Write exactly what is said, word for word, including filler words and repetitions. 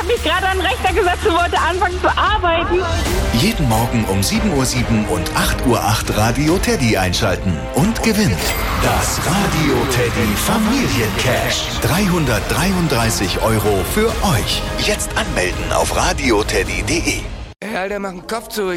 habe mich gerade an den Rechner gesetzt und wollte anfangen zu arbeiten. Jeden Morgen um sieben Uhr sieben und acht Uhr acht Radio Teddy einschalten und gewinnt das Radio Teddy Familiencash. dreihundertdreiunddreißig Euro für euch. Jetzt anmelden auf radioteddy punkt de. Hey, Alter, mach den Kopf zu.